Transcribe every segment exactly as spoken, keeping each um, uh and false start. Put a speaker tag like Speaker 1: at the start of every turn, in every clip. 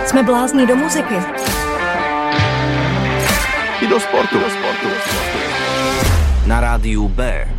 Speaker 1: Jsme blázni do muziky.
Speaker 2: I do sportu. Do sportu.
Speaker 3: Na rádiu B.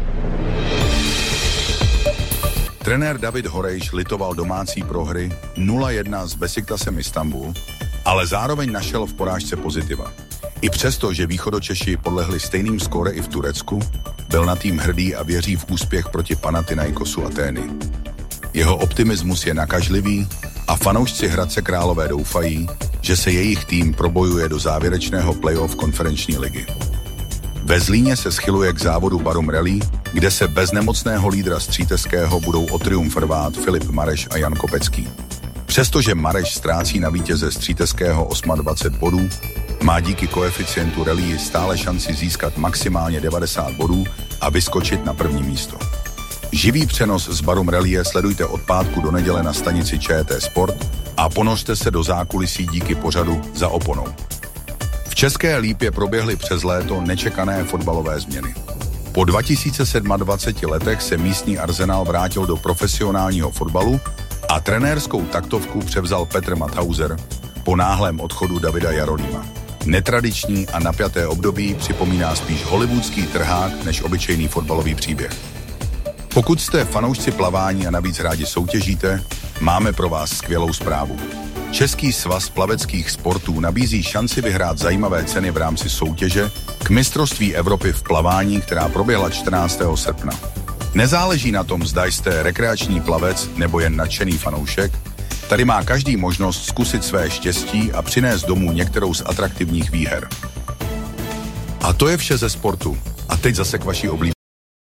Speaker 2: Trenér David Horejš litoval domácí prohry nula jedna s Besiktasem Istanbul, ale zároveň našel v porážce pozitiva. I přesto, že Východočeši podlehli stejným skóre i v Turecku, byl na tým hrdý a věří v úspěch proti Panathinaikosu Atény. Jeho optimismus je nakažlivý a fanoušci Hradce Králové doufají, že se jejich tým probojuje do závěrečného playoff konferenční ligy. Ve Zlíně se schyluje k závodu Barum Rally, kde se bez nemocného lídra Stříteského budou o triumf rvát Filip Mareš a Jan Kopecký. Přestože Mareš ztrácí na vítěze Stříteského dvacet osm bodů, má díky koeficientu rally stále šanci získat maximálně devadesát bodů a vyskočit na první místo. Živý přenos z Barum Rally sledujte od pátku do neděle na stanici ČT Sport a ponořte se do zákulisí díky pořadu Za oponou. V České Lípě proběhly přes léto nečekané fotbalové změny. Po dva tisíce dvaceti sedmi letech se místní Arsenal vrátil do profesionálního fotbalu a trenérskou taktovku převzal Petr Mathauser po náhlém odchodu Davida Jarolíma. Netradiční a napjaté období připomíná spíš hollywoodský trhák než obyčejný fotbalový příběh. Pokud jste fanoušci plavání a navíc rádi soutěžíte, máme pro vás skvělou zprávu. Český svaz plaveckých sportů nabízí šanci vyhrát zajímavé ceny v rámci soutěže k mistrovství Evropy v plavání, která proběhla čtrnáctého srpna. Nezáleží na tom, zda jste rekreační plavec nebo jen nadšený fanoušek, tady má každý možnost zkusit své štěstí a přinést domů některou z atraktivních výher. A to je vše ze sportu. A teď zase k vaší oblíbené.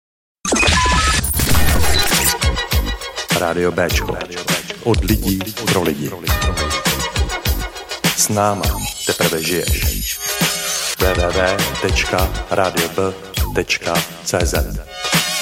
Speaker 4: Rádio Béčko. Od lidí pro lidi. S náma teprve žiješ. w w w tečka radio b tečka c z